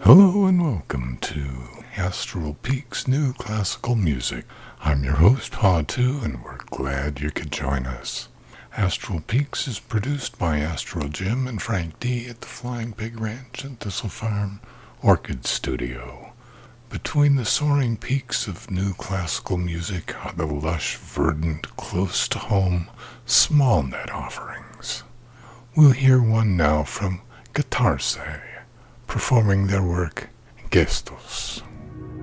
Hello and welcome to Astral Peaks New Classical Music. I'm your host, Ha2, and we're glad you could join us. Astral Peaks is produced by Astral Jim and Frank D. at the Flying Pig Ranch and Thistle Farm Orchid Studio. Between the soaring peaks of new classical music are the lush, verdant, close-to-home, small-net offerings. We'll hear one now from Guitarse, performing their work Gestos.